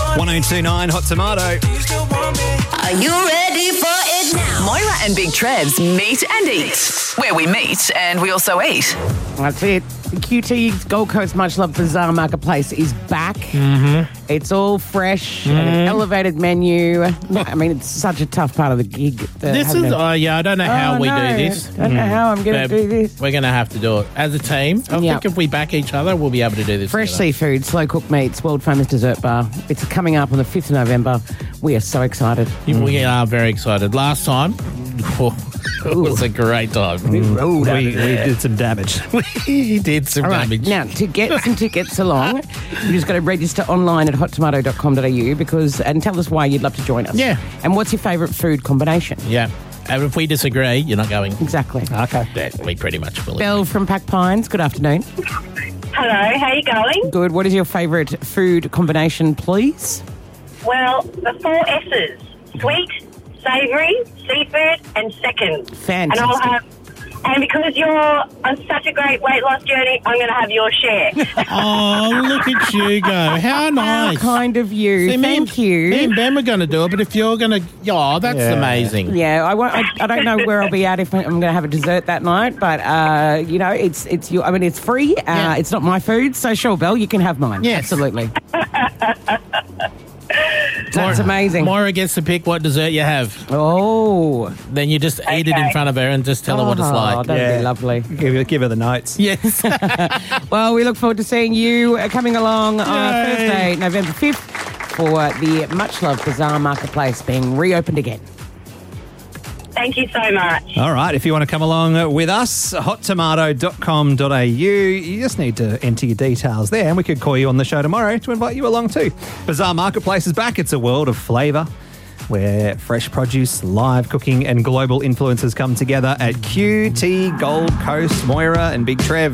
1029 Hot Tomato. Are you ready for it now? Moira and Big Trev's Meet and Eat, where we meet and we also eat. That's it. The QT Gold Coast Much Love Bazaar Marketplace is back. Mm-hmm. It's all fresh, an elevated menu. I mean, it's such a tough part of the gig. This is, I don't know how we do this. I don't know how I'm going to do this. We're going to have to do it as a team. I think if we back each other, we'll be able to do this Fresh together. seafood, slow cooked meats, world famous dessert bar. It's coming up on the 5th of November. We are so excited. We are very excited. Last time, it was a great time. We did some damage. We did some All right, damage. now to get some tickets along, you just got to register online at hottomato.com.au and tell us why you'd love to join us. Yeah. And what's your favourite food combination? Yeah. And if we disagree, you're not going. Exactly. Okay. Yeah, we pretty much will. Belle from Pack Pines, good afternoon. Hello, how you going? Good. What is your favourite food combination, please? Well, the 4 S's. Sweet, savoury, seafood, and second. Fantastic. And because you're on such a great weight loss journey, I'm going to have your share. Oh, look at you go. How How nice. kind of you. See, Thank you. Me and Ben were going to do it, but if you're going to... Oh, that's amazing. Yeah, I won't. I don't know where I'll be at if I'm going to have a dessert that night, but it's your. I mean, it's free. It's not my food, so sure, Belle, you can have mine. Yes. Absolutely. That's amazing. Moira gets to pick what dessert you have. Oh, Then you just eat it in front of her and just tell her what it's like. that'd be lovely. Give her the notes. Yes. Well, we look forward to seeing you coming along on Thursday, November 5th, for the Much Love Bazaar Marketplace being reopened again. Thank you so much. All right, if you want to come along with us, hottomato.com.au. You just need to enter your details there and we could call you on the show tomorrow to invite you along too. Bazaar Marketplace is back. It's a world of flavour where fresh produce, live cooking and global influencers come together at QT Gold Coast. Moira and Big Trev